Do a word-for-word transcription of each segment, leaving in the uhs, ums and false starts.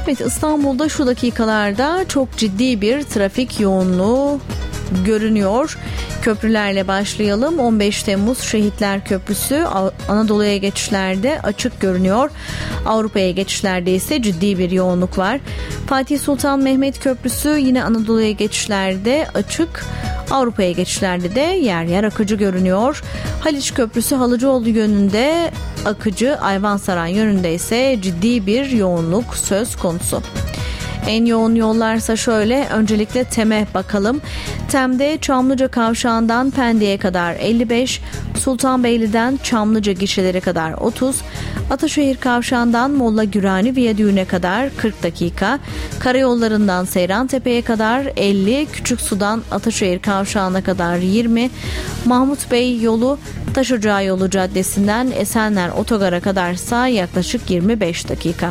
Evet, İstanbul'da şu dakikalarda çok ciddi bir trafik yoğunluğu görünüyor. Köprülerle başlayalım. on beş Temmuz Şehitler Köprüsü Anadolu'ya geçişlerde açık görünüyor. Avrupa'ya geçişlerde ise ciddi bir yoğunluk var. Fatih Sultan Mehmet Köprüsü yine Anadolu'ya geçişlerde açık. Avrupa'ya geçişlerde de yer yer akıcı görünüyor. Haliç Köprüsü Halıcıoğlu yönünde akıcı, Ayvansaray yönünde ise ciddi bir yoğunluk söz konusu. En yoğun yollarsa şöyle, öncelikle Tem'e bakalım. Tem'de Çamlıca Kavşağı'ndan Pendik'e kadar elli beş, Sultanbeyli'den Çamlıca gişelere kadar otuz, Ataşehir Kavşağı'ndan Molla Gürani Viyadüğü'ne kadar kırk dakika, karayollarından Seyrantepe'ye kadar elli, Küçüksu'dan Ataşehir Kavşağı'na kadar yirmi, Mahmut Bey yolu Taşocağı Yolu Caddesi'nden Esenler Otogar'a kadarsa yaklaşık yirmi beş dakika.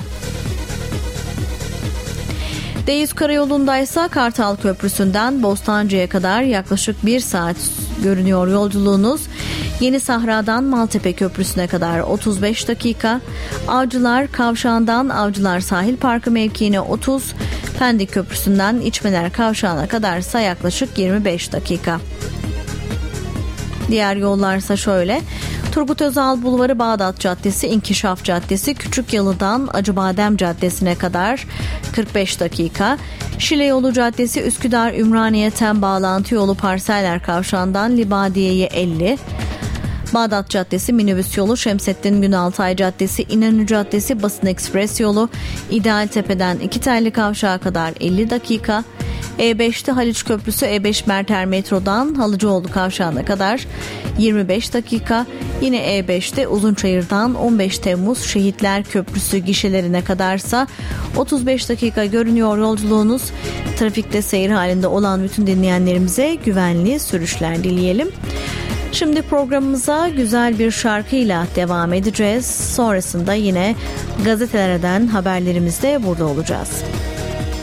D yüz Karayolu'ndaysa Kartal Köprüsü'nden Bostancı'ya kadar yaklaşık bir saat görünüyor yolculuğunuz. Yeni Sahra'dan Maltepe Köprüsü'ne kadar otuz beş dakika. Avcılar Kavşağı'ndan Avcılar Sahil Parkı mevkiine otuz, Pendik Köprüsü'nden İçmeler Kavşağı'na kadarsa yaklaşık yirmi beş dakika. Diğer yollarsa şöyle: Turgut Özal Bulvarı Bağdat Caddesi İnkişaf Caddesi Küçükyalı'dan Acıbadem Caddesi'ne kadar kırk beş dakika. Şile Yolu Caddesi Üsküdar Ümraniye Tem bağlantı yolu Parseller Kavşağı'ndan Libadiye'ye elli. Bağdat Caddesi Minibüs Yolu Şemsettin Günaltay Caddesi İnönü Caddesi Basın Ekspres Yolu İdealtepe'den İkitelli Kavşağı kadar elli dakika. E beşte Haliç Köprüsü E beş Merter Metro'dan Halıcıoğlu Kavşağı'na kadar yirmi beş dakika. Yine E beşte Uzunçayır'dan on beş Temmuz Şehitler Köprüsü gişelerine kadarsa otuz beş dakika görünüyor yolculuğunuz. Trafikte seyir halinde olan bütün dinleyenlerimize güvenli sürüşler dileyelim. Şimdi programımıza güzel bir şarkıyla devam edeceğiz. Sonrasında yine gazetelerden haberlerimizde burada olacağız.